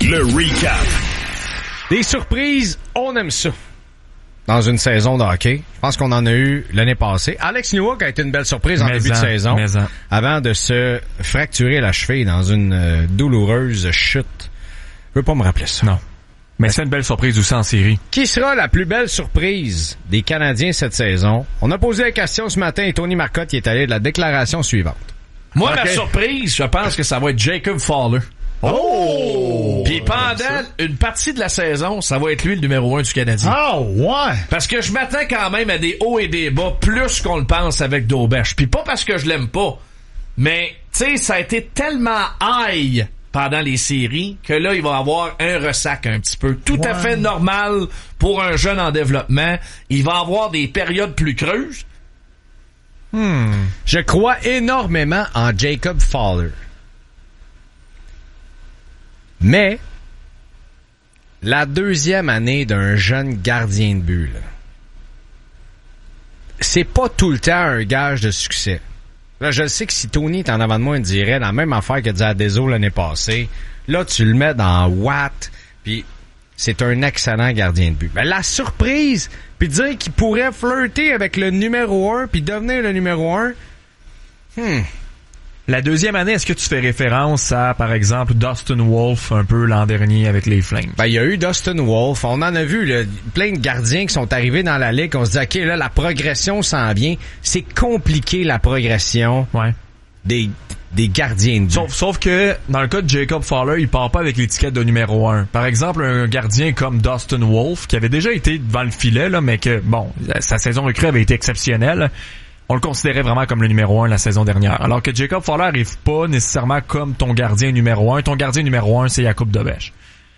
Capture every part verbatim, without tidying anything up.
Le recap. Des surprises, on aime ça. Dans une saison de hockey. Je pense qu'on en a eu l'année passée. Alex Newhook a été une belle surprise en mais début en, de saison. en. Avant de se fracturer la cheville dans une euh, douloureuse chute. Je veux pas me rappeler ça. Non. Mais c'est une belle surprise aussi en série. Qui sera la plus belle surprise des Canadiens cette saison? On a posé la question ce matin et Tony Marcotte y est allé de la déclaration suivante. Moi, Okay. ma surprise, je pense que ça va être Jacob Fowler. Oh! Puis pendant une partie de la saison, ça va être lui le numéro un du Canadien. Ah, ouais! Parce que je m'attends quand même à des hauts et des bas plus qu'on le pense avec Daubèche. Puis pas parce que je l'aime pas, mais tu sais, ça a été tellement high pendant les séries que là, il va avoir un ressac un petit peu. Tout ouais. à fait normal pour un jeune en développement. Il va avoir des périodes plus creuses. Hmm. Je crois énormément en Jacob Fowler. Mais la deuxième année d'un jeune gardien de but, là, c'est pas tout le temps un gage de succès. Là, je sais que si Tony est en avant de moi, il dirait la même affaire que disait Adesio l'année passée. Là, tu le mets dans Watt, puis c'est un excellent gardien de but. Mais la surprise, puis dire qu'il pourrait flirter avec le numéro un, puis devenir le numéro un, hmm... La deuxième année, est-ce que tu fais référence à, par exemple, Dustin Wolf un peu l'an dernier avec les Flames? Ben, il y a eu Dustin Wolf. On en a vu là, plein de gardiens qui sont arrivés dans la ligue. On se dit, OK, là, la progression s'en vient. C'est compliqué, la progression Ouais. des, des gardiens de but. Sauf, sauf que, dans le cas de Jacob Fowler, il part pas avec l'étiquette de numéro un. Par exemple, un gardien comme Dustin Wolf, qui avait déjà été devant le filet, là, mais que, bon, sa saison recrue avait été exceptionnelle. On le considérait vraiment comme le numéro un la saison dernière. Alors que Jacob Fowler arrive pas nécessairement comme ton gardien numéro un. Ton gardien numéro un, c'est Jakub Dobeš.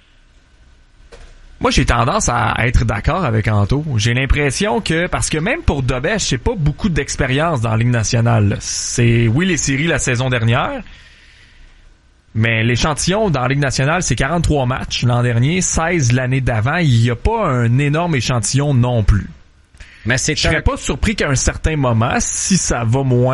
Moi, j'ai tendance à être d'accord avec Anto. J'ai l'impression que, parce que même pour Dobeš, c'est pas beaucoup d'expérience dans la Ligue nationale. C'est, oui, les séries la saison dernière, mais l'échantillon dans la Ligue nationale, c'est quarante-trois matchs l'an dernier, seize l'année d'avant. Il y a pas un énorme échantillon non plus. Mais c'est Je serais un... pas surpris qu'à un certain moment, si ça va moins